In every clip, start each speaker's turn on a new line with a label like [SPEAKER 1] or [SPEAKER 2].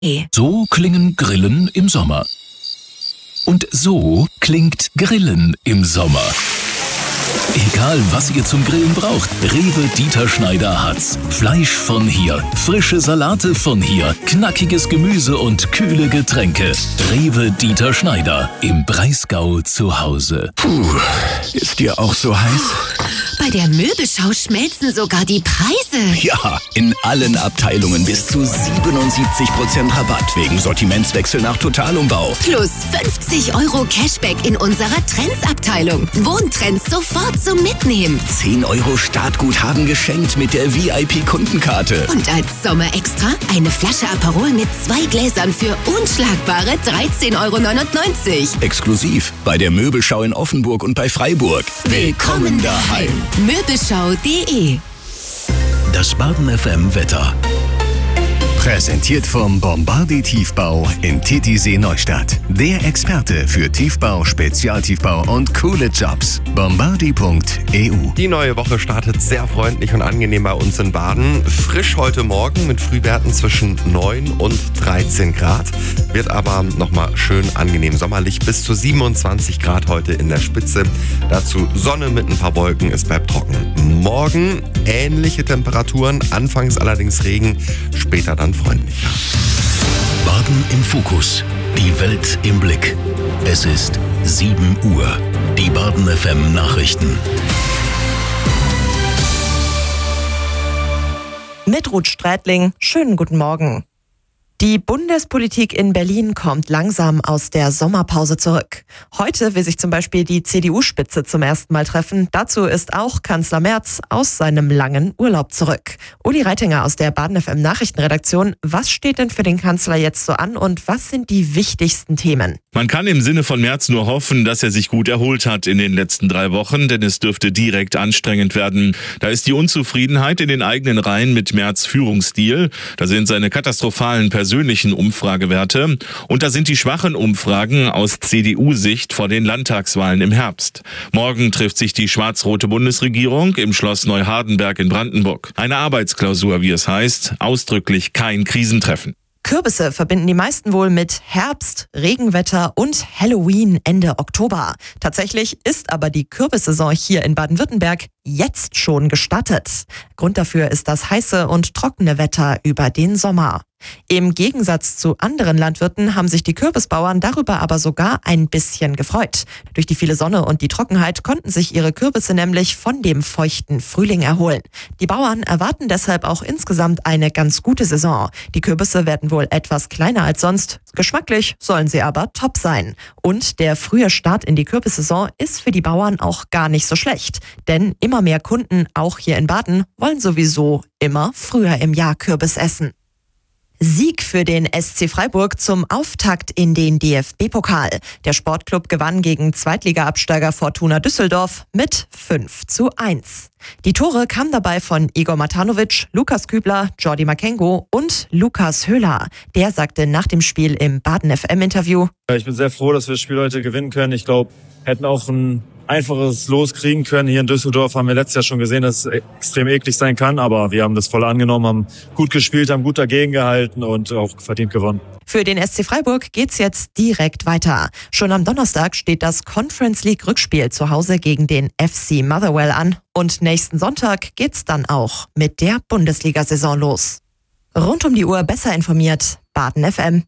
[SPEAKER 1] So klingen Grillen im Sommer. Und so klingt Grillen im Sommer. Egal, was ihr zum Grillen braucht, Rewe Dieter Schneider hat's. Fleisch von hier, frische Salate von hier, knackiges Gemüse und kühle Getränke. Rewe Dieter Schneider im Breisgau zu Hause.
[SPEAKER 2] Puh, ist dir auch so heiß?
[SPEAKER 3] Bei der Möbelschau schmelzen sogar die Preise.
[SPEAKER 2] Ja, in allen Abteilungen bis zu 77% Rabatt wegen Sortimentswechsel nach Totalumbau.
[SPEAKER 3] Plus 50 € Cashback in unserer Trends-Abteilung. Wohntrends sofort zum Mitnehmen.
[SPEAKER 2] 10 € Startguthaben geschenkt mit der VIP-Kundenkarte.
[SPEAKER 3] Und als Sommerextra eine Flasche Aperol mit 2 Gläsern für unschlagbare 13,99 €.
[SPEAKER 2] Exklusiv bei der Möbelschau in Offenburg und bei Freiburg.
[SPEAKER 3] Willkommen daheim. Möbelschau.de.
[SPEAKER 1] Das Baden FM Wetter.
[SPEAKER 4] Präsentiert vom Bombardier Tiefbau in Titisee Neustadt. Der Experte für Tiefbau, Spezialtiefbau und coole Jobs. Bombardier.eu.
[SPEAKER 5] Die neue Woche startet sehr freundlich und angenehm bei uns in Baden. Frisch heute Morgen mit Frühwerten zwischen 9 und 13 Grad. Wird aber nochmal schön angenehm sommerlich. Bis zu 27 Grad heute in der Spitze. Dazu Sonne mit ein paar Wolken. Es bleibt trocken. Morgen ähnliche Temperaturen. Anfangs allerdings Regen. Später dann freundlicher.
[SPEAKER 1] Baden im Fokus. Die Welt im Blick. Es ist 7 Uhr. Die Baden FM Nachrichten.
[SPEAKER 6] Mit Ruth Strätling, schönen guten Morgen. Die Bundespolitik in Berlin kommt langsam aus der Sommerpause zurück. Heute will sich zum Beispiel die CDU-Spitze zum ersten Mal treffen. Dazu ist auch Kanzler Merz aus seinem langen Urlaub zurück. Uli Reitinger aus der Baden FM Nachrichtenredaktion. Was steht denn für den Kanzler jetzt so an und was sind die wichtigsten Themen?
[SPEAKER 7] Man kann im Sinne von Merz nur hoffen, dass er sich gut erholt hat in den letzten 3 Wochen, denn es dürfte direkt anstrengend werden. Da ist die Unzufriedenheit in den eigenen Reihen mit Merz' Führungsstil. Da sind seine katastrophalen persönlichen Umfragewerte und da sind die schwachen Umfragen aus CDU-Sicht vor den Landtagswahlen im Herbst. Morgen trifft sich die schwarz-rote Bundesregierung im Schloss Neuhardenberg in Brandenburg. Eine Arbeitsklausur, wie es heißt, ausdrücklich kein Krisentreffen.
[SPEAKER 6] Kürbisse verbinden die meisten wohl mit Herbst, Regenwetter und Halloween Ende Oktober. Tatsächlich ist aber die Kürbissaison hier in Baden-Württemberg jetzt schon gestartet. Grund dafür ist das heiße und trockene Wetter über den Sommer. Im Gegensatz zu anderen Landwirten haben sich die Kürbisbauern darüber aber sogar ein bisschen gefreut. Durch die viele Sonne und die Trockenheit konnten sich ihre Kürbisse nämlich von dem feuchten Frühling erholen. Die Bauern erwarten deshalb auch insgesamt eine ganz gute Saison. Die Kürbisse werden wohl etwas kleiner als sonst. Geschmacklich sollen sie aber top sein. Und der frühe Start in die Kürbissaison ist für die Bauern auch gar nicht so schlecht. Denn immer mehr Kunden, auch hier in Baden, wollen sowieso immer früher im Jahr Kürbis essen. Sieg für den SC Freiburg zum Auftakt in den DFB-Pokal. Der Sportclub gewann gegen Zweitliga-Absteiger Fortuna Düsseldorf mit 5:1. Die Tore kamen dabei von Igor Matanovic, Lukas Kübler, Jordi Makengo und Lukas Höhler. Der sagte nach dem Spiel im Baden FM-Interview:
[SPEAKER 8] Ich bin sehr froh, dass wir das Spiel heute gewinnen können. Ich glaube, hätten auch ein einfaches Los kriegen können. Hier in Düsseldorf haben wir letztes Jahr schon gesehen, dass es extrem eklig sein kann. Aber wir haben das voll angenommen, haben gut gespielt, haben gut dagegen gehalten und auch verdient gewonnen.
[SPEAKER 6] Für den SC Freiburg geht's jetzt direkt weiter. Schon am Donnerstag steht das Conference League Rückspiel zu Hause gegen den FC Motherwell an. Und nächsten Sonntag geht's dann auch mit der Bundesliga-Saison los. Rund um die Uhr besser informiert, Baden FM.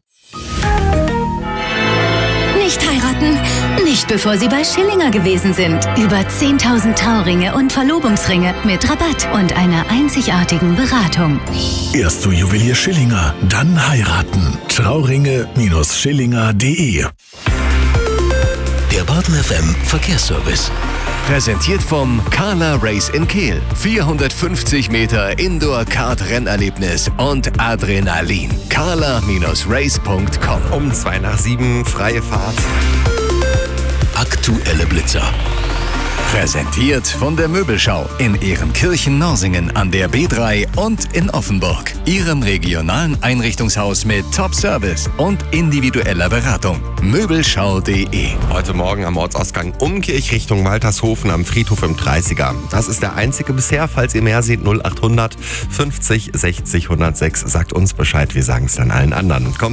[SPEAKER 3] Nicht heiraten? Nicht bevor Sie bei Schillinger gewesen sind. Über 10.000 Trauringe und Verlobungsringe mit Rabatt und einer einzigartigen Beratung.
[SPEAKER 1] Erst zu Juwelier Schillinger, dann heiraten. Trauringe-Schillinger.de. Der Baden FM Verkehrsservice.
[SPEAKER 4] Präsentiert vom Carla Race in Kehl. 450 Meter Indoor-Kart-Rennerlebnis und Adrenalin. carla-race.com.
[SPEAKER 5] Um 6:02 freie Fahrt.
[SPEAKER 1] Aktuelle Blitzer.
[SPEAKER 4] Präsentiert von der Möbelschau in Ehrenkirchen-Norsingen an der B3 und in Offenburg. Ihrem regionalen Einrichtungshaus mit Top-Service und individueller Beratung. Möbelschau.de.
[SPEAKER 5] Heute Morgen am Ortsausgang Umkirch Richtung Waltershofen am Friedhof im 30er. Das ist der einzige bisher. Falls ihr mehr seht, 0800 50 60 106. Sagt uns Bescheid, wir sagen es dann allen anderen.